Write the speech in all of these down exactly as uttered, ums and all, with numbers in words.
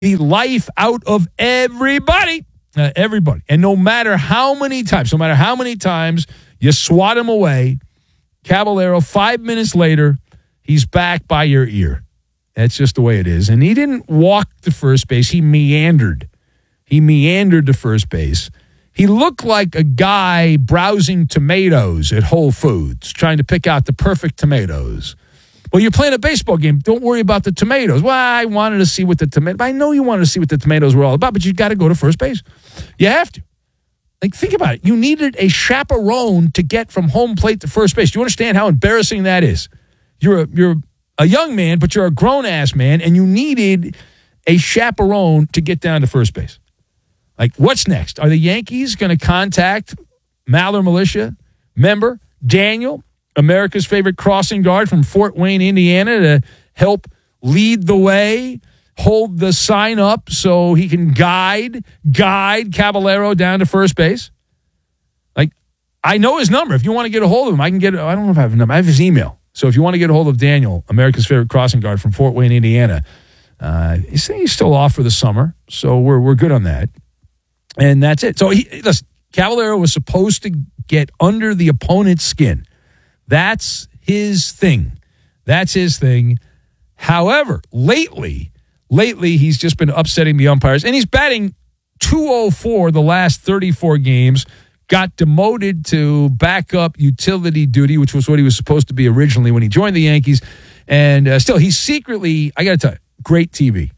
the life out of everybody. Uh, everybody. And no matter how many times, no matter how many times you swat him away, Caballero, five minutes later, he's back by your ear. That's just the way it is. And he didn't walk to first base. He meandered. He meandered to first base. He looked like a guy browsing tomatoes at Whole Foods, trying to pick out the perfect tomatoes. Well, you're playing a baseball game. Don't worry about the tomatoes. Well, I wanted to see what the tomato. I know you wanted to see what the tomatoes were all about, but you got to go to first base. You have to. Like, think about it. You needed a chaperone to get from home plate to first base. Do you understand how embarrassing that is? You're a, you're a young man, but you're a grown-ass man, and you needed a chaperone to get down to first base. Like, what's next? Are the Yankees going to contact Maller Militia member Daniel, America's favorite crossing guard from Fort Wayne, Indiana, to help lead the way, hold the sign up so he can guide, guide Caballero down to first base? Like, I know his number. If you want to get a hold of him, I can get, I don't know if I have his number. I have his email. So if you want to get a hold of Daniel, America's favorite crossing guard from Fort Wayne, Indiana, uh, he's saying he's still off for the summer, so we're we're good on that. And that's it. So, he, listen, Caballero was supposed to get under the opponent's skin. That's his thing. That's his thing. However, lately, lately he's just been upsetting the umpires, and he's batting two oh four the last thirty-four games, got demoted to backup utility duty, which was what he was supposed to be originally when he joined the Yankees. And uh, still, he's secretly, I got to tell you, great T V.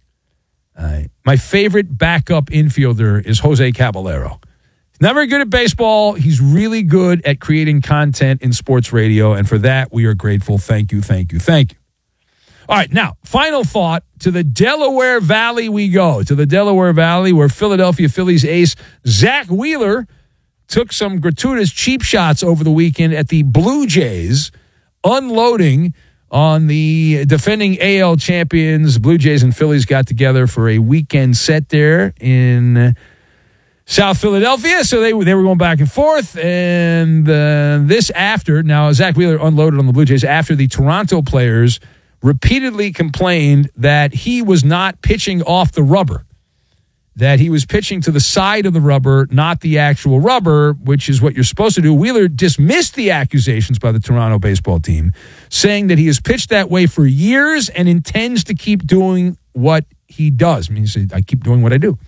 Uh, my favorite backup infielder is Jose Caballero. He's not very good at baseball. He's really good at creating content in sports radio, and for that, we are grateful. Thank you, thank you, thank you. All right, now, final thought. To the Delaware Valley we go. To the Delaware Valley, where Philadelphia Phillies ace Zach Wheeler took some gratuitous cheap shots over the weekend at the Blue Jays, unloading on the defending A L champions. Blue Jays and Phillies got together for a weekend set there in South Philadelphia. So they, they were going back and forth. And uh, this after, now Zach Wheeler unloaded on the Blue Jays after the Toronto players repeatedly complained that he was not pitching off the rubber, that he was pitching to the side of the rubber, not the actual rubber, which is what you're supposed to do. Wheeler dismissed the accusations by the Toronto baseball team, saying that he has pitched that way for years and intends to keep doing what he does. I mean, he said, I keep doing what I do.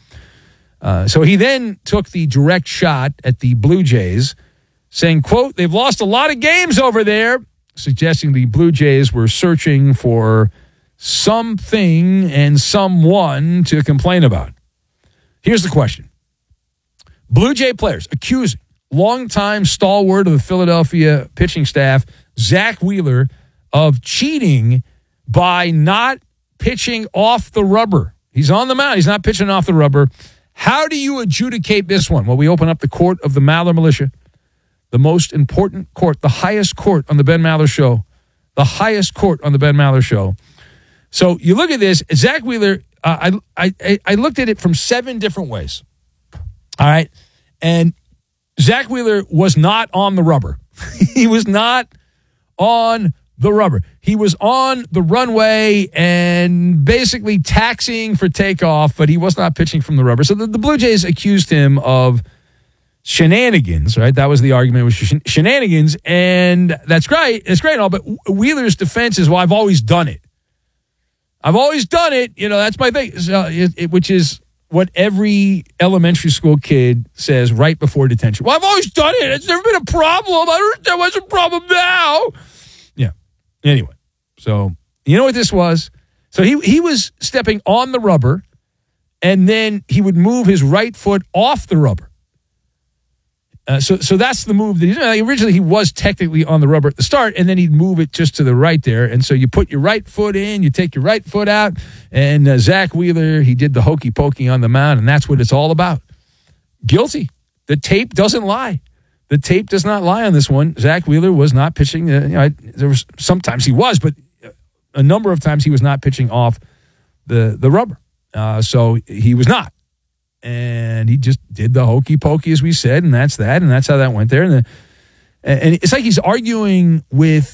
Uh, so he then took the direct shot at the Blue Jays, saying, quote, they've lost a lot of games over there, suggesting the Blue Jays were searching for something and someone to complain about. Here's the question. Blue Jay players accusing longtime stalwart of the Philadelphia pitching staff, Zach Wheeler, of cheating by not pitching off the rubber. He's on the mound. He's not pitching off the rubber. How do you adjudicate this one? Well, we open up the court of the Maller Militia, the most important court, the highest court on the Ben Maller Show, the highest court on the Ben Maller Show. So you look at this, Zach Wheeler, uh, I, I I looked at it from seven different ways. All right. And Zach Wheeler was not on the rubber. He was not on the rubber. He was on the runway and basically taxiing for takeoff, but he was not pitching from the rubber. So the, the Blue Jays accused him of shenanigans, right? That was the argument, was shen- shenanigans. And that's great. It's great and all, but Wheeler's defense is, well, I've always done it. I've always done it. You know, that's my thing, so it, it, which is what every elementary school kid says right before detention. Well, I've always done it. It's never been a problem. I don't understand what's a problem now. Yeah. Anyway, so you know what this was? So he he was stepping on the rubber, and then he would move his right foot off the rubber. Uh, so so that's the move that he did. Like originally, he was technically on the rubber at the start, and then he'd move it just to the right there. And so you put your right foot in, you take your right foot out, and uh, Zach Wheeler, he did the hokey pokey on the mound, and that's what it's all about. Guilty. The tape doesn't lie. The tape does not lie on this one. Zach Wheeler was not pitching. Uh, you know, there was sometimes he was, but a number of times he was not pitching off the the rubber. Uh, so he was not. And he just did the hokey pokey, as we said, and that's that, and that's how that went there. And, the, and it's like he's arguing with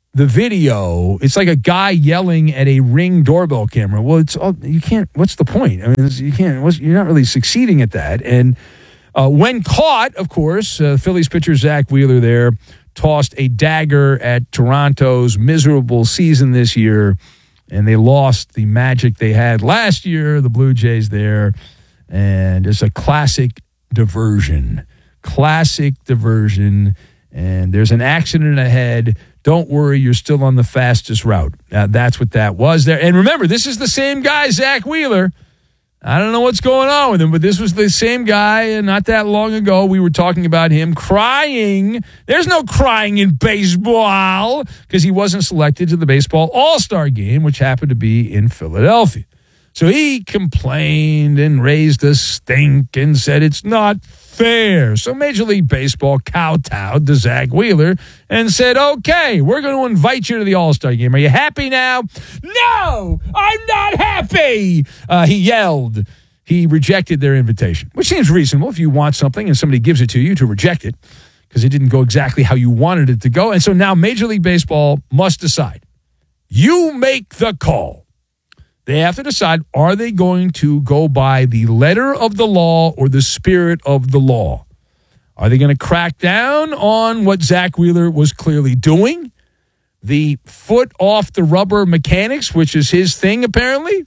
the video, it's like a guy yelling at a Ring doorbell camera. Well, it's all, you can't. What's the point? I mean, it's, you can't. What's, you're not really succeeding at that. And uh, when caught, of course, uh, Phillies pitcher Zach Wheeler there tossed a dagger at Toronto's miserable season this year, and they lost the magic they had last year. The Blue Jays there, and it's a classic diversion. Classic diversion. And there's an accident ahead. Don't worry, you're still on the fastest route. Uh, that's what that was there. And remember, this is the same guy, Zach Wheeler. I don't know what's going on with him, but this was the same guy, and not that long ago we were talking about him crying. There's no crying in baseball because he wasn't selected to the Baseball All-Star Game, which happened to be in Philadelphia. So he complained and raised a stink and said it's not fair. So Major League Baseball kowtowed to Zach Wheeler and said, okay, we're going to invite you to the All-Star Game. Are you happy now? No, I'm not happy, uh, he yelled. He rejected their invitation, which seems reasonable if you want something and somebody gives it to you to reject it because it didn't go exactly how you wanted it to go. And so now Major League Baseball must decide. You make the call. They have to decide, are they going to go by the letter of the law or the spirit of the law? Are they going to crack down on what Zach Wheeler was clearly doing? The foot off the rubber mechanics, which is his thing apparently?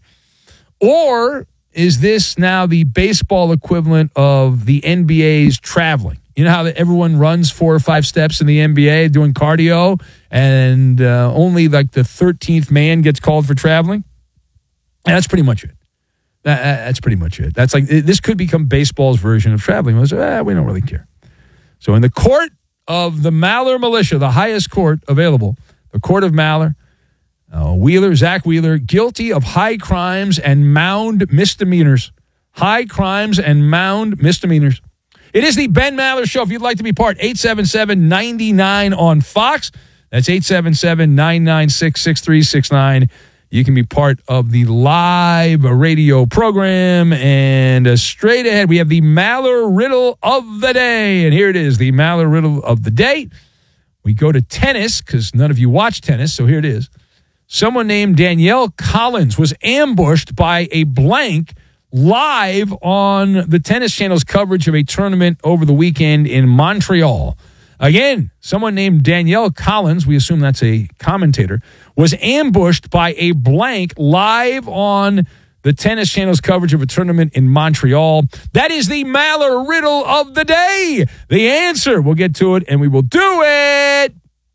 Or is this now the baseball equivalent of the N B A's traveling? You know how everyone runs four or five steps in the N B A doing cardio and uh, only like the thirteenth man gets called for traveling? And that's pretty much it. That, that's pretty much it. That's like, this could become baseball's version of traveling. It was, eh, we don't really care. So in the court of the Maller Militia, the highest court available, the court of Maller, uh, Wheeler, Zach Wheeler, guilty of high crimes and mound misdemeanors. High crimes and mound misdemeanors. It is the Ben Maller Show. If you'd like to be part, eight seven seven, nine nine on Fox. That's eight seven seven, nine nine six, six three six nine. You can be part of the live radio program. And uh, straight ahead, we have the Maller Riddle of the Day. And here it is, the Maller Riddle of the Day. We go to tennis, because none of you watch tennis, so here it is. Someone named Danielle Collins was ambushed by a blank live on the Tennis Channel's coverage of a tournament over the weekend in Montreal. Again, someone named Danielle Collins, we assume that's a commentator, was ambushed by a blank live on the Tennis Channel's coverage of a tournament in Montreal. That is the Maller Riddle of the Day. The answer, we'll get to it, and we will do it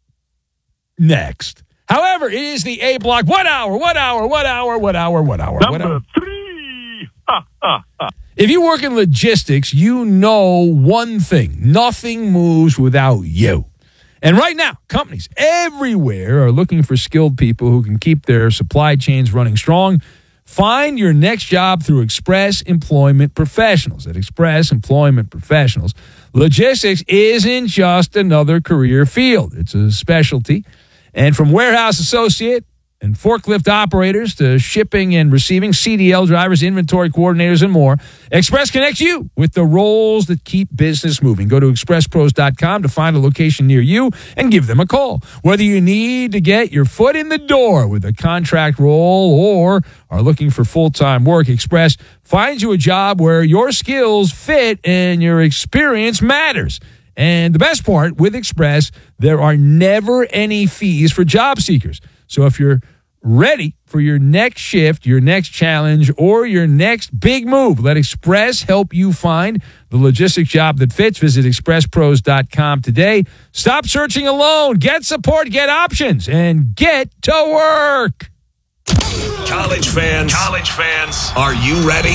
next. However, it is the A block. What hour? What hour? What hour? What hour? What hour? Number what hour? three. Ha, ha, ha. If you work in logistics, you know one thing. Nothing moves without you. And right now, companies everywhere are looking for skilled people who can keep their supply chains running strong. Find your next job through Express Employment Professionals. At Express Employment Professionals, logistics isn't just another career field. It's a specialty. And from warehouse associate and forklift operators to shipping and receiving, C D L drivers, inventory coordinators, and more, Express connects you with the roles that keep business moving. Go to express pros dot com to find a location near you and give them a call. Whether you need to get your foot in the door with a contract role or are looking for full-time work, Express finds you a job where your skills fit and your experience matters. And the best part, with Express, there are never any fees for job seekers. So if you're ready for your next shift, your next challenge, or your next big move, let Express help you find the logistics job that fits. Visit express pros dot com today. Stop searching alone. Get support, get options, and get to work. College fans, college fans, are you ready?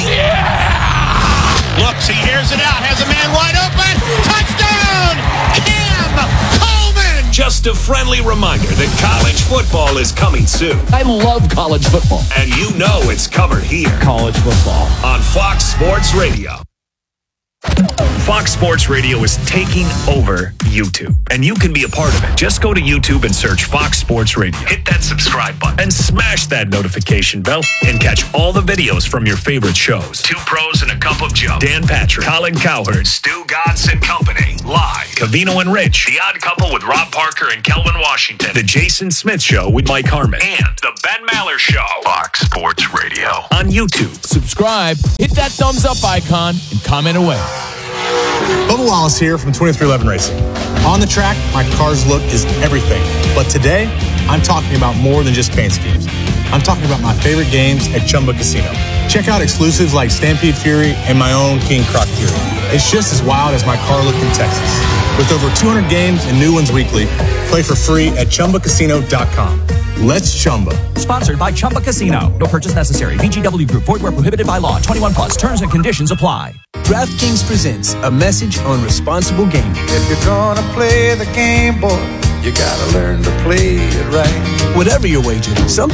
Yeah! Looks, he hears it out, has a man wide open. Touchdown! Cam Coleman! Just a friendly reminder that college football is coming soon. I love college football. And you know it's covered here. College football. On Fox Sports Radio. Fox Sports Radio is taking over YouTube, and you can be a part of it. Just go to YouTube and search Fox Sports Radio. Hit that subscribe button and smash that notification bell and catch all the videos from your favorite shows. Two Pros and a Cup of Joe. Dan Patrick, Colin Cowherd, Stu Godson Company, live. Cavino and Rich, The Odd Couple with Rob Parker and Kelvin Washington. The Jason Smith Show with Mike Harmon. And The Ben Maller Show. Fox Sports Radio on YouTube. Subscribe, hit that thumbs up icon, and comment away. Bubba Wallace here from twenty-three eleven Racing. On the track, my car's look is everything. But today, I'm talking about more than just paint schemes. I'm talking about my favorite games at Chumba Casino. Check out exclusives like Stampede Fury and my own King Croc Fury. It's just as wild as my car looked in Texas. With over two hundred games and new ones weekly, play for free at Chumba Casino dot com. Let's Chumba. Sponsored by Chumba Casino. No purchase necessary. V G W Group. Void where prohibited by law. twenty-one plus. Terms and conditions apply. DraftKings presents a message on responsible gaming. If you're gonna play the game, boy, you gotta learn to play it right. Whatever your wager, some